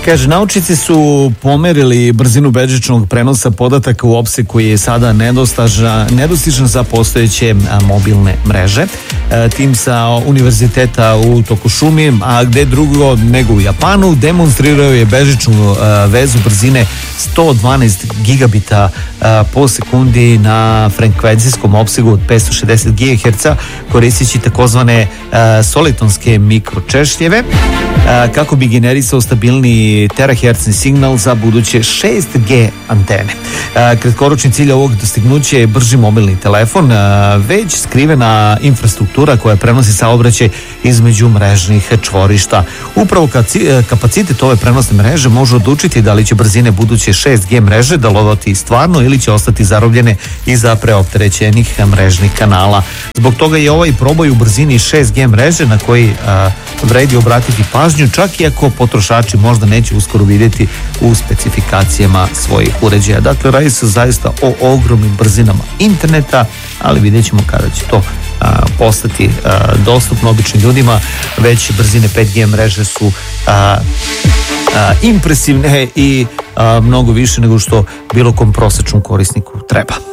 Kaže, naučnici su pomerili brzinu bežičnog prenosa podataka u opseg koji je sada nedostižan za postojeće mobilne mreže. Tim sa univerziteta u Tokušumi, a gde drugo nego u Japanu, demonstrirao je bežičnu vezu brzine 112 gigabita po sekundi na frekvencijskom opsegu od 560 GHz, koristeći takozvane solitonske mikročešljeve, kako bi generisao stabilni terahercni signal za buduće 6G antene. Kratkoročni cilj ovog dostignuća je brži mobilni telefon, već skrivena infrastruktura koja prenosi saobraćaj između mrežnih čvorišta. Upravo kapacitet ove prenosne mreže može odlučiti da li će brzine buduće 6G mreže delovati stvarno ili će ostati zarobljene iza preopterećenih mrežnih kanala. Zbog toga je ovaj proboj u brzini 6G mreže na koji vredi obratiti pažnju, čak i ako potrošači možda neće uskoro vidjeti u specifikacijama svojih uređaja. Dakle, radi se zaista o ogromnim brzinama interneta, ali vidjet ćemo kada će to postati dostupno običnim ljudima. Već brzine 5G mreže su impresivne i mnogo više nego što bilo kom prosječnom korisniku treba.